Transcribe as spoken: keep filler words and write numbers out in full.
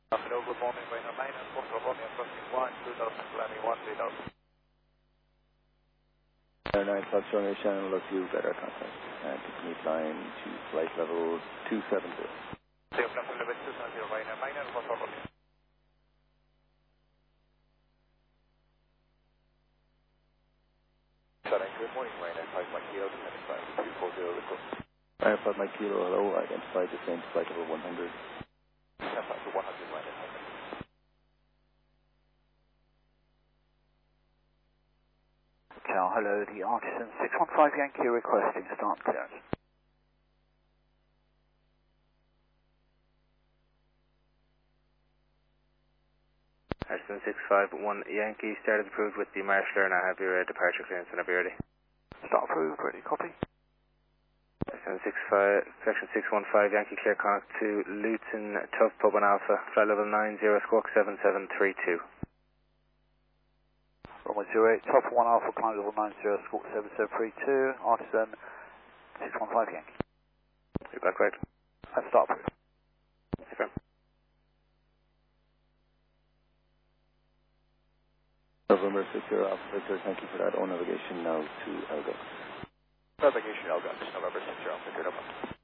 Hello, good morning, Rainer Minus, Foxtrot Romeo, crossing one, two thousand, climbing one, three thousand. Air nine Foxtrot Romeo, Shannon, look you, better contact. And to meet line to flight level two seven zero. Zero, level two seven zero, Rainer Minus, Foxtrot Romeo. Sorry, good morning, Rainer, five Mike Kilo, descending five two four zero, request. Air five Mike Kilo, hello, identified descent flight level one hundred. ten five to one hundred, Rainer. Hotel, hello, the Artisan six one five Yankee requesting start clearance. Artisan six five one Yankee, started approved with the Marshall, and I have your uh, departure clearance whenever you're ready. Start approved, ready, copy. Artisan six five, section six one five Yankee, clear contact to Luton, Tough Pub on Alpha, flight level nine zero, squawk seven seven three two. Runway zero eight, top one Alpha, climb level nine zero, squawk seven seven three two, Artisan six one five Yankee. You're back right. And start approved. Okay. November six zero Alpha Victor, thank you for that. All navigation now to Elga. Navigation, Elga, November six zero, Victor, November.